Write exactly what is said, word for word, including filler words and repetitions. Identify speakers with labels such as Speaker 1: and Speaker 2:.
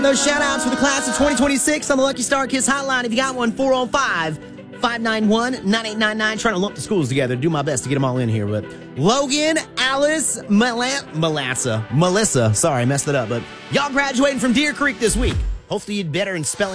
Speaker 1: Those shout outs for the class of twenty twenty-six on the Lucky Star Kiss hotline. If you got one, four oh five, five nine one, nine eight nine nine. Trying to lump the schools together. Do my best to get them all in here. But Logan, Alice, Mala- Melissa, Melissa. Sorry, I messed it up. But y'all graduating from Deer Creek this week. Hopefully you did better in spelling.